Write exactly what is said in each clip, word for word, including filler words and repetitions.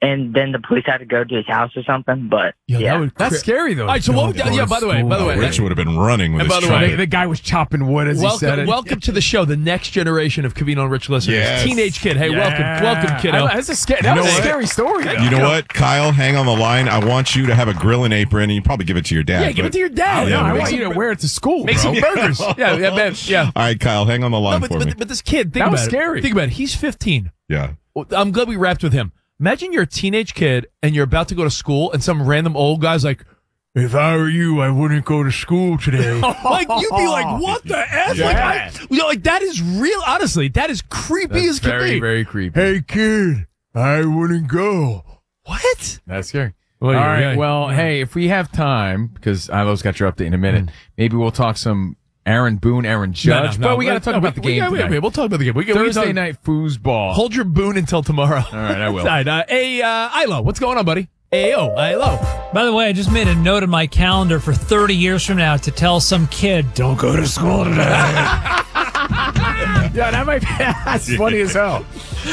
and then the police had to go to his house or something. But Yo, yeah, that would That's cri- scary, though. All right, so No, what? go Yeah, to by the way, by the school. way, Rich would have been running with And his by the truck. way, The, the guy was chopping wood as he said welcome, it. welcome to the show, the next generation of Covino and Rich listeners. Yes. Teenage kid. Hey, welcome, Yeah. welcome, kiddo. I- That's a scary. That You was know a what? scary story. Though. You know what, Kyle? Hang on the line. I want you to have a grilling apron, and you probably give it to your dad. yeah, give it but- to your dad. No, Yeah, I make want some- you to wear it to school, Make bro. some burgers. yeah, yeah, man. Yeah. All right, Kyle, hang on the line No, but, for me. but, but this kid, think That was about scary. it. Think about it. He's fifteen. Yeah. I'm glad we wrapped with him. Imagine you're a teenage kid and you're about to go to school, and some random old guy's like, "If I were you, I wouldn't go to school today." Like, you'd be like, "What the f?" Yeah. Like, I, you know, like that is real. Honestly, that is creepy That's as can very, be. very creepy. Hey, kid, I wouldn't go. What? That's scary. Well, All yeah, right. yeah. Well, hey, if we have time, because Ilo's got your update in a minute, maybe we'll talk some Aaron Boone, Aaron Judge. No, no, but we no. got to talk No, about we- the we game got- wait, tonight. wait, we'll talk about the game. We, we can Thursday talk- night foosball. Hold your boon until tomorrow. All right, I will. All right, uh, hey, uh, Ilo, what's going on, buddy? Ayo, Ilo. By the way, I just made a note in my calendar for thirty years from now to tell some kid, don't go to school today. Yeah, that might be that's funny as hell.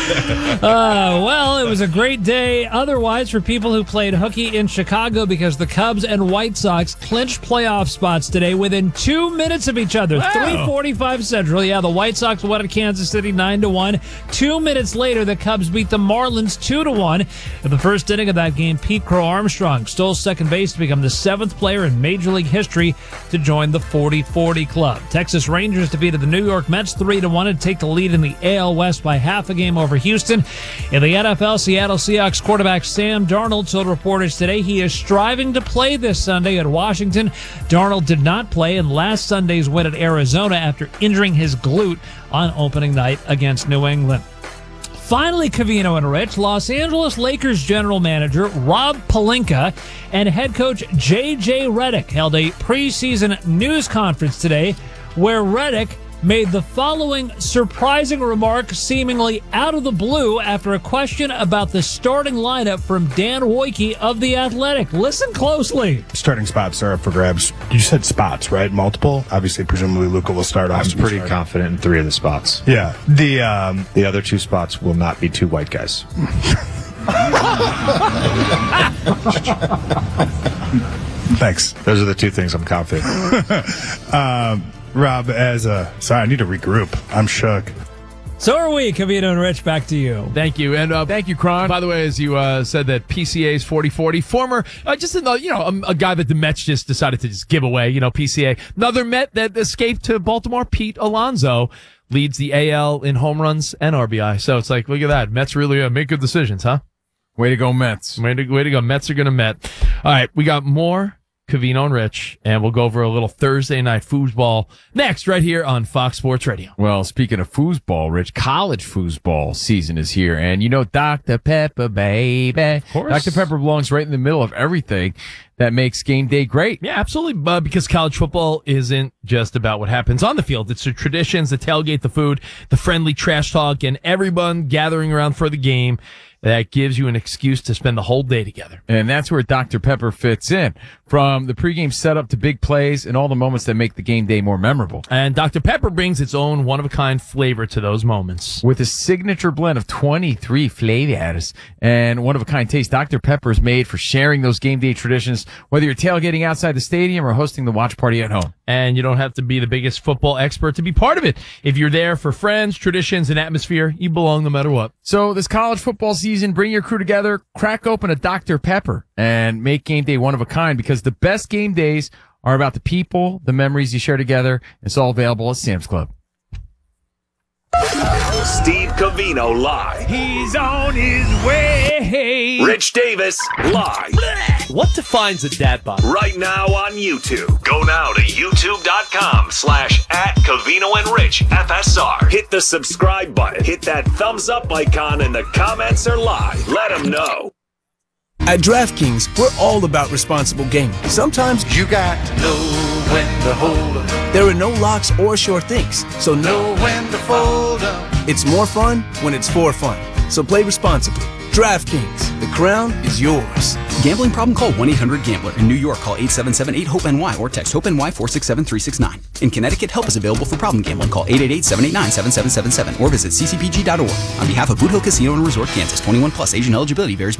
Uh, well, it was a great day otherwise for people who played hooky in Chicago because the Cubs and White Sox clinched playoff spots today within two minutes of each other. Wow. three forty-five Central. Yeah, the White Sox won at Kansas City nine to one. Two minutes later, the Cubs beat the Marlins two to one. In the first inning of that game, Pete Crow Armstrong stole second base to become the seventh player in Major League history to join the forty forty club. Texas Rangers defeated the New York Mets three to one and take the lead in the A L West by half a game over Houston. In the N F L, Seattle Seahawks quarterback Sam Darnold told reporters today he is striving to play this Sunday at Washington. Darnold did not play in last Sunday's win at Arizona after injuring his glute on opening night against New England. Finally, Covino and Rich, Los Angeles Lakers general manager Rob Pelinka and head coach J J Redick held a preseason news conference today where Redick made the following surprising remark seemingly out of the blue after a question about the starting lineup from Dan Woike of The Athletic. Listen closely. Starting spots are up for grabs. You said spots, right? Multiple? Obviously, presumably Luka will start off. I'm pretty confident in three of the spots. Yeah. The um, The other two spots will not be two white guys. Thanks. Those are the two things I'm confident in. um, Rob, as a sorry, I need to regroup. I'm shook. So are we, Covino and Rich. Back to you. Thank you. And uh, Thank you, Kron. by the way, as you uh, said that P C A's forty forty, former, uh, just another, you know, a, a guy that the Mets just decided to just give away, you know, P C A. Another Met that escaped to Baltimore, Pete Alonso, leads the A L in home runs and R B I. So it's like, look at that. Mets really uh, make good decisions, huh? Way to go, Mets. Way to, way to go. Mets are going to Met. All right, we got more Covino and Rich, and we'll go over a little Thursday night foosball next right here on Fox Sports Radio. Well, speaking of foosball, Rich, college foosball season is here. And you know Doctor Pepper, baby. Of course. Doctor Pepper belongs right in the middle of everything that makes game day great. Yeah, absolutely. Uh, because college football isn't just about what happens on the field. It's the traditions, the tailgate, the food, the friendly trash talk, and everyone gathering around for the game that gives you an excuse to spend the whole day together. And that's where Doctor Pepper fits in. From the pregame setup to big plays and all the moments that make the game day more memorable. And Doctor Pepper brings its own one-of-a-kind flavor to those moments. With a signature blend of twenty-three flavors and one-of-a-kind taste, Doctor Pepper is made for sharing those game day traditions, whether you're tailgating outside the stadium or hosting the watch party at home. And you don't have to be the biggest football expert to be part of it. If you're there for friends, traditions, and atmosphere, you belong no matter what. So this college football season, bring your crew together, crack open a Doctor Pepper, and make game day one of a kind, because the best game days are about the people, the memories you share together. It's all available at Sam's Club. Steve Covino live. He's on his way. Rich Davis live. What defines a dad bod? Right now on YouTube. Go now to youtube.com slash at Covino and Rich F S R. Hit the subscribe button. Hit that thumbs up icon, and the comments are live. Let them know. At DraftKings, we're all about responsible gaming. Sometimes you got to know when to hold up. There are no locks or sure things, so know when to fold up. It's more fun when it's for fun. So play responsibly. DraftKings, the crown is yours. Gambling problem? Call one eight hundred gambler. In New York, call eight seven seven eight hope N Y or text HOPE-NY four six seven three six nine. In Connecticut, help is available for problem gambling. Call eight eight eight seven eight nine seven seven seven seven or visit c c p g dot org. On behalf of Boot Hill Casino and Resort, Kansas, twenty-one plus, Asian eligibility varies by